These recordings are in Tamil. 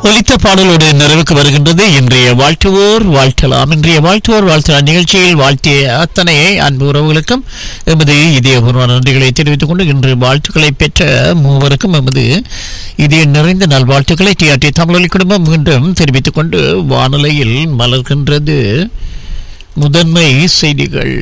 ஒலித்த பாடலோடு நிறைவுக்கு வருகின்றது இன்றைய வாழ்த்துவோர் வாழ்த்தலாம். இன்றைய வாழ்த்துவோர் வாழ்த்தலாம் நிகழ்ச்சியில் வாழ்த்திய அத்தனை அன்பு உறவுகளுக்கும் எமது இதயபூர்வ நன்றிகளை தெரிவித்துக் கொண்டு இன்று வாழ்த்துக்களை பெற்ற மூவருக்கும் எமது இதய நிறைந்த நல்வாழ்த்துக்களை டிஆர்டி தமிழொலி குடும்பம் மீண்டும் தெரிவித்துக் கொண்டு வானொலியில் மலர்கின்றது முதன்மை செய்திகள்.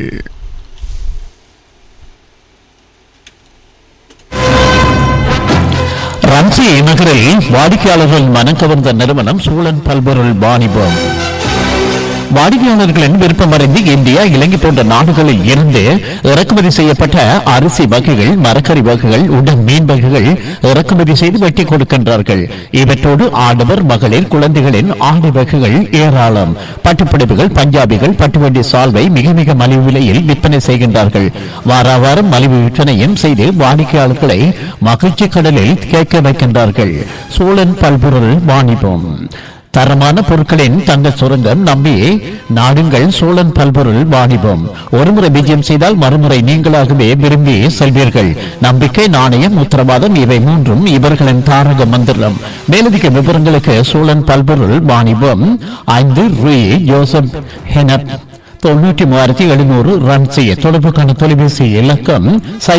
ரன்சி நகரில் வாடிக்கையாளர்கள் மனம் கவர்ந்த நிறுவனம் சூழன் பல்பொருள் வாணிபம். வாடிக்கையாளர்களின் விருப்பமறிந்து இந்தியா, இலங்கை போன்ற நாடுகளில் இருந்து இறக்குமதி செய்யப்பட்ட அரிசி வகைகள், மரக்கறி வகைகள், உடன் மீன் வகைகள் இறக்குமதி செய்து வெட்டி கொடுக்கின்றார்கள். இவற்றோடு ஆடவர், மகளிர், குழந்தைகளின் ஆடை வகைகள் ஏராளம். பட்டுப்புடவைகள், பஞ்சாபிகள், பட்டுவண்டி சால்வை மிக மிக மலிவு விலையில் விற்பனை செய்கின்றார்கள். வாரம் மலிவு விற்பனையும் செய்து வாடிக்கையாளர்களை மகிழ்ச்சி கடலில் கேட்க வைக்கின்றார்கள். சூழன் பல்பொருள் வாணிபம். தரமான பொருட்களின் தங்கள் சுரங்கம் நம்பி நாடுங்கள் சோழன் பல்பொருள் வாணிபம். ஒருமுறை விஜயம் செய்தால் மறுமுறை நீங்களாகவே விரும்பி செல்வீர்கள். நம்பிக்கை, நாணயம், உத்தரவாதம் இவை மூன்றும் இவர்களின் தாரக மந்திரம். மேலதிக விவரங்களுக்கு சோழன் பல்பொருள் வாணிபம் 5 ரூ. ஜோசப் ஹெனப் 93,700 ரன் செய்ய தொடர்புக்கான தொலைபேசி இலக்கம்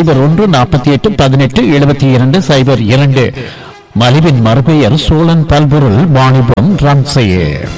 0148187202. மலிவின் மறுபெயர் சோழன் பல்பொருள் வாணிபம் ரன் செய்ய.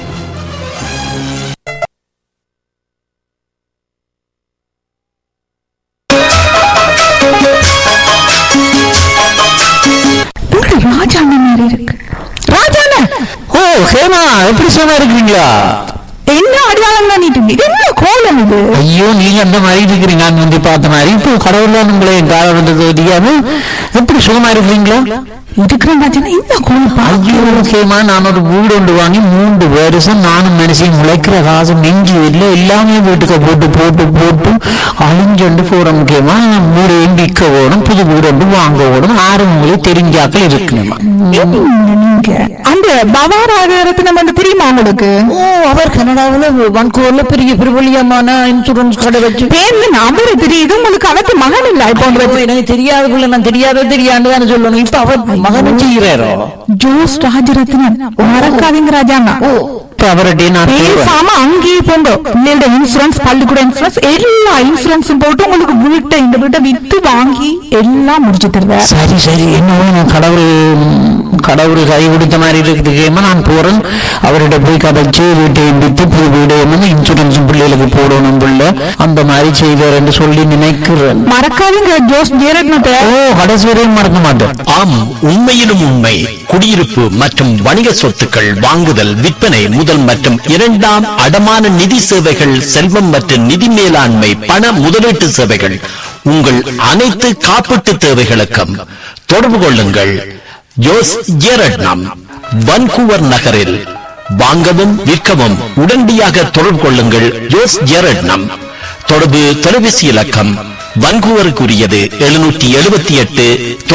ராஜாண்ண மாதிரி இருக்கு. ராஜாண்ண, ஓ ஹேமா, எப்படி சும்மா இருக்கிறீங்களா? என்ன அடையாளம் பண்ணிட்டு இது என்ன கோலம் இது? ஐயோ, நீங்க அந்த மாதிரி இருக்கிறீங்க. நான் வந்து பார்த்த மாதிரி இப்போ கடவுள்லாம் உங்களை கால வந்தது தெரியாம எப்படி சுகமா இருக்கிறீங்களா? இருக்கிறேன் ராஜாண்ணா. இந்த கோலம் ஐயோ ஹேமா, நான் ஒரு வீடு ஒன்று வாங்கி 3 வருஷம் நானும் மனுஷன் முளைக்கிற காசு நெஞ்சு இல்லை, எல்லாமே வீட்டுக்கு போட்டு போட்டு போட்டு அழிஞ்சொண்டு போற முக்கியமா வீடு விற்க ஓடும், புது வீடு ஒன்று வாங்க ஓடும். 6 மூலை தெரிஞ்சாக்கள் இருக்கணுமா? நீங்க அந்த பவாராகரத்தினம் வந்து தெரியுமா உங்களுக்கு? ஓ, அவர் கனடாவில் வான்கூவர்ல பெரிய பிரபலியமான இன்சூரன்ஸ் கடை வச்சு பேர்ல அவரு தெரியுது உங்களுக்கு. அவருக்கு மகன் இல்ல இப்போ? எனக்கு தெரியாதுக்குள்ள நான் தெரியாதுன்னு சொல்லணும். இப்ப அவர் மகன் செய்கிறாரோ? ஜோஸ் ராஜரத்னன் மறக்காதீங்க ராஜாண்ணா. அவருடைய பேசாம அங்கேயே போங்க. பிள்ளையோட இன்சூரன்ஸ், பள்ளிக்கூட இன்சூரன்ஸ், எல்லா இன்சூரன்ஸும் போட்டு உங்களுக்கு வீட்டை இந்த வீட்டை வித்து வாங்கி எல்லாம் முடிச்சு தருவேன். சரி சரி, என்ன கடவுள் கை கொடுத்த மாதிரி இருக்குதுக்கேமா நான் போறேன். அவர்கிட்ட போய் கதைச்சு வீட்டை வித்து புது வீடு இன்சூரன்ஸ் பிள்ளைகளுக்கு போடணும் பிள்ளை அந்த மாதிரி செய்வார் என்று சொல்லி நினைக்கிறேன். மறக்காதீங்க ஜோஸ் ஜெயரத்னத்தை. ஓ, கடைசி வரையும் மறக்க மாட்டேன். ஆம், உண்மையிலும் உண்மை. குடியிருப்பு மற்றும் வணிக சொத்துக்கள் வாங்குதல், விற்பனை, முதல் மற்றும் இரண்டாம் அடமான நிதி சேவைகள், செல்வம் மற்றும் நிதி மேலாண்மை, பண முதலீட்டு சேவைகள், உங்கள் அனைத்து காப்பீட்டு தேவைகளுக்கும் தொடர்பு கொள்ளுங்கள். ஜோஸ் ஜெயரட்னம், வான்கூவர் நகரில். வாங்கவும் விற்கவும் உடனடியாக தொடர்பு கொள்ளுங்கள். ஜோஸ் ஜெயரட்னம். தொடர்பு தொலைபேசி இலக்கம் வான்கூவருக்குரியது 778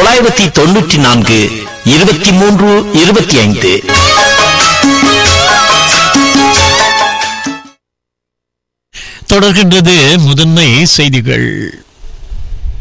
994 23 25. தொடர்கின்றது முதன்மை செய்திகள்.